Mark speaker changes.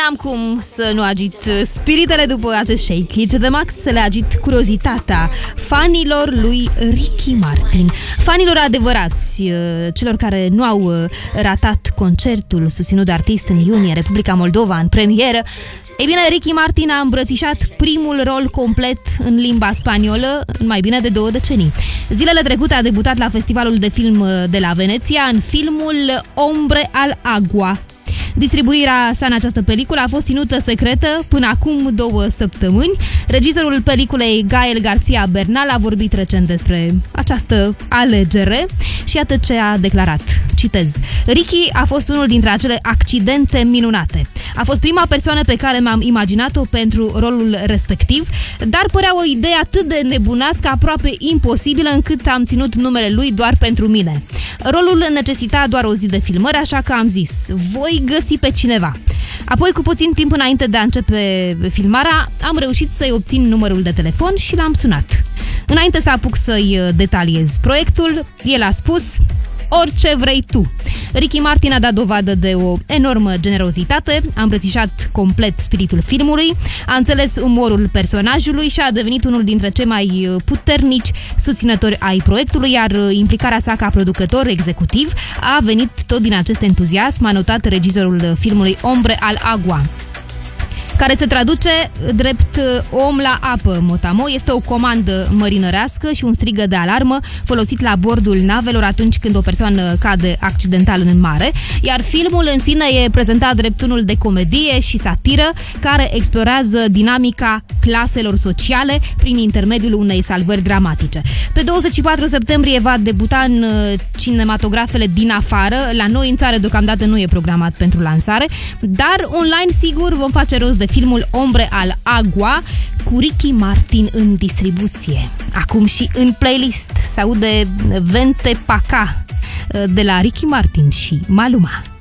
Speaker 1: N-am cum să nu agit spiritele după acest shake. E ce de max să le agit curiozitatea fanilor lui Ricky Martin. Fanilor adevărați, celor care nu au ratat concertul susținut de artist în iunie, Republica Moldova, în premieră. Ei bine, Ricky Martin a îmbrățișat primul rol complet în limba spaniolă în mai bine de 2 decenii. Zilele trecute a debutat la Festivalul de Film de la Veneția în filmul Hombre al Agua. Distribuirea sa în această peliculă a fost ținută secretă până acum 2 săptămâni. Regizorul peliculei, Gael García Bernal, a vorbit recent despre această alegere și iată ce a declarat. Citez: Ricky a fost unul dintre acele accidente minunate. A fost prima persoană pe care m-am imaginat-o pentru rolul respectiv, dar părea o idee atât de nebunească, aproape imposibilă, încât am ținut numele lui doar pentru mine. Rolul necesita doar o zi de filmări, așa că am zis, voi găsi pe cineva. Apoi, cu puțin timp înainte de a începe filmarea, am reușit să-i obțin numărul de telefon și l-am sunat. Înainte să apuc să-i detaliez proiectul, el a spus: orice vrei tu. Ricky Martin a dat dovadă de o enormă generozitate, a îmbrățișat complet spiritul filmului, a înțeles umorul personajului și a devenit unul dintre cei mai puternici susținători ai proiectului, iar implicarea sa ca producător executiv a venit tot din acest entuziasm, a notat regizorul filmului Hombre al Agua, care se traduce drept om la apă, motamo. Este o comandă marinărească și un strigă de alarmă folosit la bordul navelor atunci când o persoană cade accidental în mare, iar filmul în sine e prezentat drept unul de comedie și satiră care explorează dinamica claselor sociale prin intermediul unei salvări dramatice. Pe 24 septembrie va debuta în cinematografele din afară. La noi în țară deocamdată nu e programat pentru lansare, dar online sigur vom face rost de filmul Hombre al Agua cu Ricky Martin în distribuție. Acum și în playlist se aude Vente pa' acá de la Ricky Martin și Maluma.